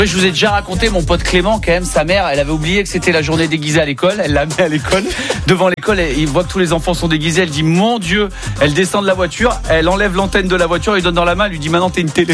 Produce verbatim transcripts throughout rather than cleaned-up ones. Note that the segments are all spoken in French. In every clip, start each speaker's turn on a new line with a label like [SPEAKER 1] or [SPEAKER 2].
[SPEAKER 1] Je vous ai déjà raconté mon pote Clément, quand même, sa mère, elle avait oublié que c'était la journée déguisée à l'école. Elle l'a mis à l'école. Devant l'école, elle, il voit que tous les enfants sont déguisés. Elle dit mon Dieu. Elle descend de la voiture, elle enlève l'antenne de la voiture, elle lui donne dans la main, elle lui dit maintenant t'es une télé.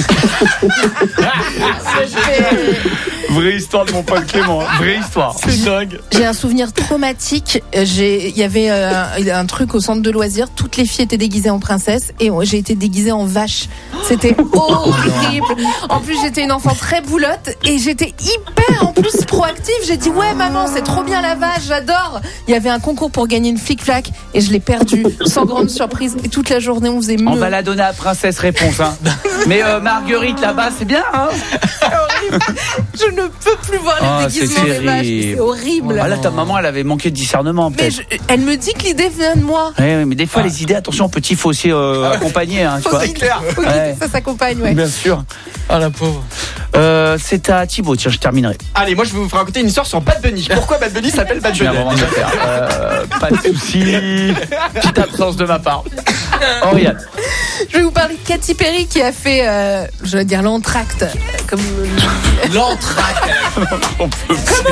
[SPEAKER 1] Vraie histoire de mon pote Clément, hein. Vraie histoire.
[SPEAKER 2] C'est dingue. J'ai un souvenir traumatique. J'ai, il y avait euh, un truc au centre de loisirs. Toutes les filles étaient déguisées en princesse et j'ai été déguisée en vache. C'était horrible. En plus, j'étais une enfant très boulotte et j'étais hyper en plus proactive. J'ai dit ouais maman, c'est trop bien la vache, j'adore. Il y avait un concours pour gagner une flic-flac et je l'ai perdu sans grande surprise. Et toute la journée, on faisait mieux.
[SPEAKER 1] On va la donner à Princesse Réponse, hein. Mais euh, Marguerite là-bas, c'est bien, hein.
[SPEAKER 2] C'est horrible. Je ne peux plus voir les
[SPEAKER 1] oh,
[SPEAKER 2] déguisements des vaches. C'est horrible.
[SPEAKER 1] Ah là, ta maman, elle avait manqué de discernement, peut-être.
[SPEAKER 2] Mais je, elle me dit que l'idée vient de moi.
[SPEAKER 1] Oui, oui, mais des fois, ah. les idées, attention, petit, il faut aussi euh, accompagner, hein, tu
[SPEAKER 2] faut
[SPEAKER 1] vois.
[SPEAKER 2] C'est clair. Faut ouais. que ça s'accompagne, ouais.
[SPEAKER 1] Bien sûr.
[SPEAKER 3] Ah, la pauvre.
[SPEAKER 1] Euh, c'est à Thibaut, tiens, je terminerai.
[SPEAKER 3] Allez, moi, je vais vous raconter une histoire sur Bad Bunny. Pourquoi Bad Bunny s'appelle Bad Bunny?
[SPEAKER 1] euh, Pas de soucis. Petite absence de ma part. Oriane.
[SPEAKER 2] Je vais vous parler de Katy Perry qui a fait, euh, je vais dire l'entracte. Comme
[SPEAKER 3] l'entracte.
[SPEAKER 1] On peut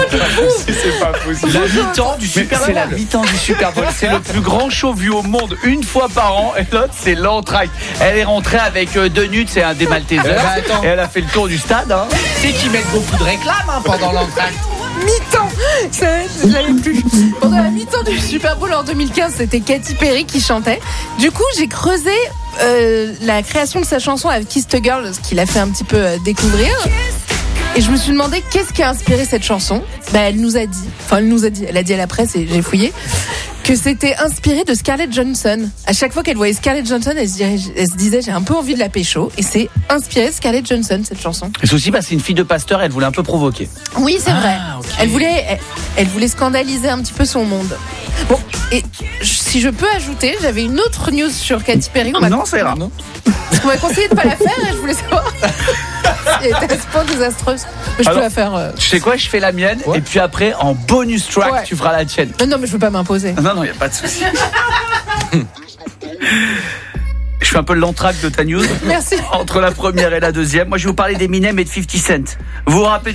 [SPEAKER 1] c'est pas possible. La mi-temps du Super Bowl. C'est la mi-temps du Super Bowl. C'est le plus grand show vu au monde une fois par an. Et l'autre, c'est l'entracte. Elle est rentrée avec euh, deux nudes, c'est un démaltaiser.
[SPEAKER 3] Bah,
[SPEAKER 1] et elle a fait le tour du stade. Hein.
[SPEAKER 3] C'est qu'ils mettent beaucoup de réclames hein, pendant l'entracte.
[SPEAKER 2] Mi-temps, ça, je l'avais plus. Pendant la mi-temps du Super Bowl en deux mille quinze, c'était Katy Perry qui chantait. Du coup, j'ai creusé euh, la création de sa chanson avec Kiss the Girl, ce qui l'a fait un petit peu euh, découvrir. Et je me suis demandé qu'est-ce qui a inspiré cette chanson. Bah, elle nous a dit, enfin elle nous a dit, elle a dit à la presse et j'ai fouillé, que c'était inspiré de Scarlett Johansson. À chaque fois qu'elle voyait Scarlett Johansson, elle se, dirait, elle se disait j'ai un peu envie de la pécho. Et c'est inspiré de Scarlett Johansson cette chanson.
[SPEAKER 1] Et c'est aussi bah, c'est une fille de pasteur, elle voulait un peu provoquer.
[SPEAKER 2] Oui c'est
[SPEAKER 3] ah,
[SPEAKER 2] vrai.
[SPEAKER 3] Okay.
[SPEAKER 2] Elle voulait, elle, elle voulait scandaliser un petit peu son monde. Bon et si je peux ajouter, j'avais une autre news sur Katy Perry. On m'a
[SPEAKER 1] non c'est rare.
[SPEAKER 2] On m'a conseillé de pas la faire et je voulais savoir. Elle était à ce point désastreuse. Mais je Alors, peux la faire. Euh...
[SPEAKER 1] Tu sais quoi, je fais la mienne ouais. et puis après en bonus track ouais. tu feras la tienne.
[SPEAKER 2] Non, non mais je veux pas m'imposer.
[SPEAKER 1] Non non, il y a pas de souci. Je fais un peu l'entracte de ta news.
[SPEAKER 2] Merci.
[SPEAKER 1] Entre la première et la deuxième, moi je vais vous parler d'Eminem et de fifty Cent. Vous vous rappelez du